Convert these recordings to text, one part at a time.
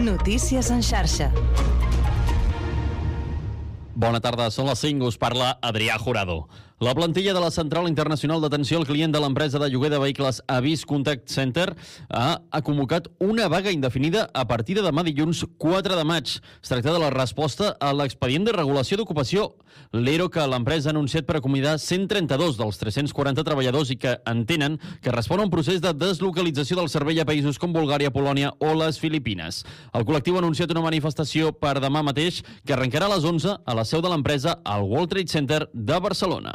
Notícies en xarxa. Bona tarda, són les 5, us parla Adrià Jurado. La plantilla de la Central Internacional d'Atenció al Client de l'empresa de lloguer de vehicles Avis Contact Center ha convocat una vaga indefinida a partir de demà dilluns 4 de maig. Es tracta de la resposta a l'expedient de regulació d'ocupació, l'ERO que l'empresa ha anunciat per acomiadar 132 dels 340 treballadors i que entenen que respon a un procés de deslocalització del servei a països com Bulgària, Polònia o les Filipines. El col·lectiu ha anunciat una manifestació per demà mateix que arrencarà a les 11 a la seu de l'empresa al World Trade Center de Barcelona.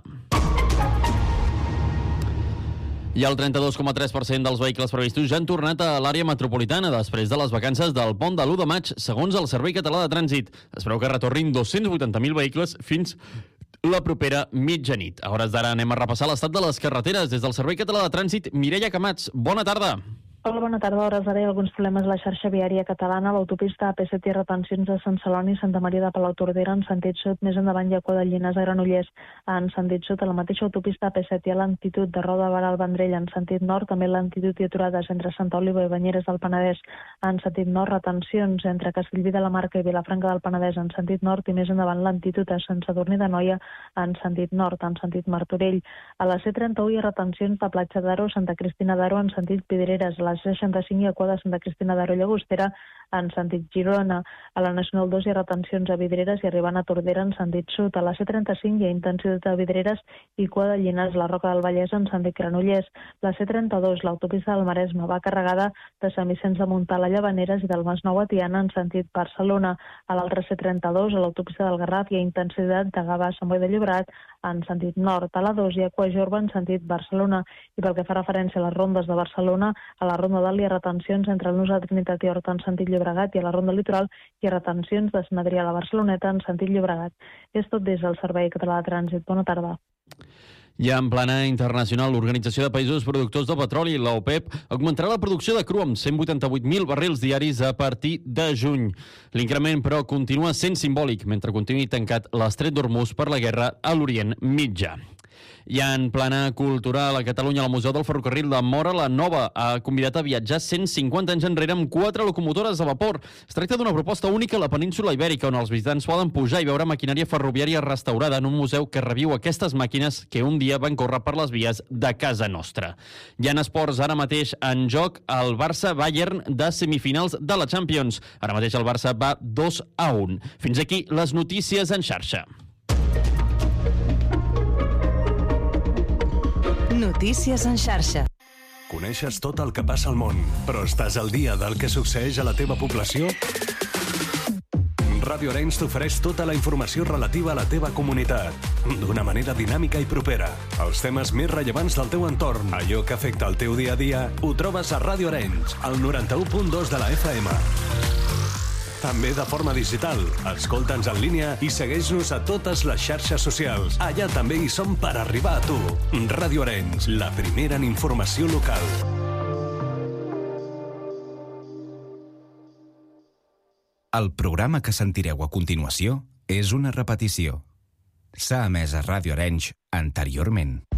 I el 32,3% dels vehicles previstos ja han tornat a l'àrea metropolitana després de les vacances del pont de l'1 de maig, segons el Servei Català de Trànsit. Es preveu que retornin 280.000 vehicles fins la propera mitjanit. A hores d'ara anem a repassar l'estat de les carreteres. Des del Servei Català de Trànsit, Mireia Camats, bona tarda. Hola, bona tarda. A hores d'ara hi ha alguns problemes a la xarxa viària catalana. L'autopista AP7 i retencions de Sant Celoni i Santa Maria de Palautordera en sentit sud. Més endavant hi ha Cua de Llinars a Granollers en sentit sud. A la mateixa autopista AP7 hi ha lentitud de Roda de Barà al Vendrell en sentit nord. També lentitud i aturades entre Santa Oliva i Banyeres del Penedès en sentit nord. Retencions entre Castellví de la Marca i Vilafranca del Penedès en sentit nord. I més endavant lentitud a Sant Sadurní d'Anoia en sentit nord, en sentit Martorell. A la C31 hi ha retencions de Platja d'Aro, Santa Cristina d'Aro en sentit Pedreres. A la C65 hi ha Cua de Santa Cristina d'Aro Llagostera en sentit Girona. A la Nacional 2 hi ha retencions a Vidreres i arribant a Tordera en sentit sud. A la C35 hi ha intensitat a Vidreres i Cua de Llinars, la Roca del Vallès en sentit Granollers. La C32, l'autopista del Maresme, va carregada de Sant Vicenç de Montalt a Llavaneres i del Masnou a Tiana en sentit Barcelona. A l'altra C32, a l'autopista del Garraf, hi ha intensitat de Gavà a Sant Boi de Llobregat en sentit nord. A la 2 hi ha Cua Jorba en sentit Barcelona. I pel que fa referència a les rondes de Barcelona, a la Ronda d'Alt hi ha retencions entre el Nus de Trinitat i Horta en sentit Llobregat i a la Ronda Litoral hi ha retencions de Sant Adrià a la Barceloneta en sentit Llobregat. És tot des del Servei Català de Trànsit. Bona tarda. I en plana internacional, l'Organització de Països Productors de Petroli, la OPEP, augmentarà la producció de cru amb 188.000 barrils diaris a partir de juny. L'increment, però, continua sent simbòlic mentre continuï tancat l'estret d'Hormuz per la guerra a l'Orient Mitjà. I en plana cultural, a Catalunya, el Museu del Ferrocarril de Móra la Nova ha convidat a viatjar 150 anys enrere amb 4 locomotores a vapor. Es tracta d'una proposta única a la península Ibèrica, on els visitants poden pujar i veure maquinària ferroviària restaurada en un museu que reviu aquestes màquines que un dia van córrer per les vies de casa nostra. Hi ha esports ara mateix en joc el Barça-Bayern de semifinals de la Champions. Ara mateix el Barça va 2-1. Fins aquí les notícies en xarxa. Notícies en xarxa. Coneixes tot el que passa al món, però estàs al dia del que succeeix a la teva població? Ràdio Arenys t'ofereix tota la informació relativa a la teva comunitat, d'una manera dinàmica i propera. Els temes més rellevants del teu entorn, allò que afecta el teu dia a dia, ho trobes a Ràdio Arenys, al 91.2 de la FM. També de forma digital. Escolta'ns en línia i segueix-nos a totes les xarxes socials. Allà també hi som per arribar a tu. Ràdio Arenys, la primera en informació local. El programa que sentireu a continuació és una repetició. S'ha emès a Ràdio Arenys anteriorment.